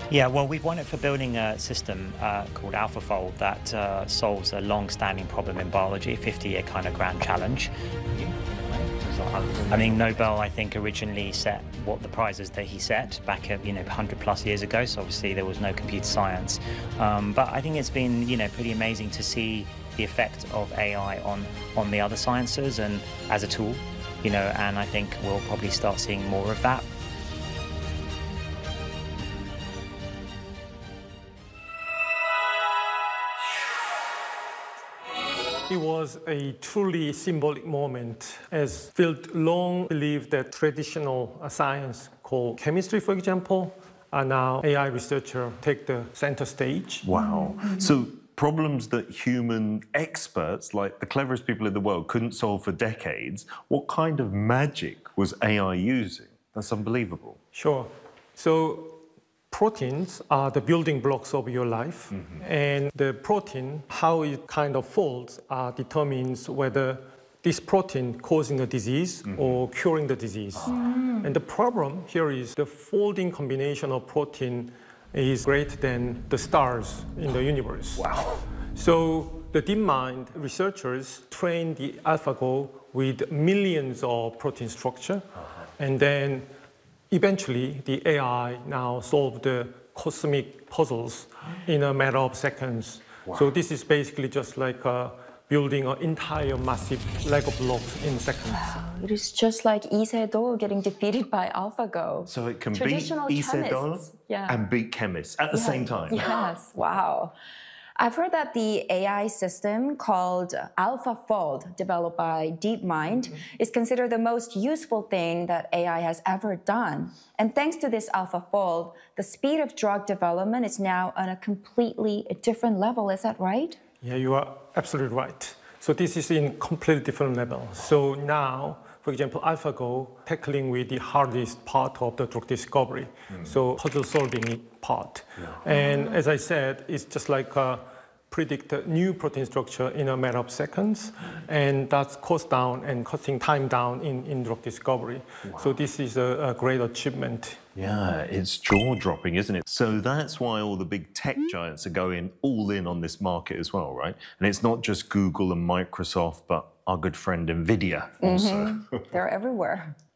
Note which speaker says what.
Speaker 1: Yeah, well, we've won it for building a system called AlphaFold that solves a long-standing problem in biology, a 50-year kind of grand challenge. I mean, Nobel, I think, originally set what the prizes that he set back at, 100 plus years ago. So obviously there was no computer science. But I think it's been, pretty amazing to see the effect of AI on the other sciences and as a tool, and I think we'll probably start seeing more of that.
Speaker 2: It was a truly symbolic moment, as Field long believed that traditional science called chemistry, for example, are now AI researchers take the center stage.
Speaker 3: Wow. So problems that human experts, like the cleverest people in the world, couldn't solve for decades, what kind of magic was AI using? That's unbelievable.
Speaker 2: Sure. So proteins are the building blocks of your life, and the protein, how it kind of folds, determines whether this protein causing a disease or curing the disease. And the problem here is the folding combination of protein is greater than the stars in the universe.
Speaker 3: Wow.
Speaker 2: So the DeepMind researchers trained the AlphaGo with millions of protein structure, and then eventually, the AI now solved the cosmic puzzles in a matter of seconds.
Speaker 3: Wow.
Speaker 2: So this is basically just like building an entire massive Lego blocks in seconds.
Speaker 4: Wow. It is just like Lee Sedol getting defeated by AlphaGo.
Speaker 3: So it can beat
Speaker 4: Traditional
Speaker 3: Lee Sedol
Speaker 4: chemists. Yeah.
Speaker 3: and beat chemists at the same time.
Speaker 4: Yes, wow. I've heard that the AI system called AlphaFold, developed by DeepMind, is considered the most useful thing that AI has ever done. And thanks to this AlphaFold, the speed of drug development is now on a completely different level. Is that right?
Speaker 2: Yeah, you are absolutely right. So this is in completely different level. So now, for example, AlphaGo tackling with the hardest part of the drug discovery, so puzzle solving part. Yeah. And as I said, it's just like predict a new protein structure in a matter of seconds, and that's cost down and cutting time down in drug discovery. Wow. So this is a great achievement.
Speaker 3: Yeah, it's jaw-dropping, isn't it? So that's why all the big tech giants are going all in on this market as well, right? And it's not just Google and Microsoft, but our good friend NVIDIA also.
Speaker 4: They're everywhere.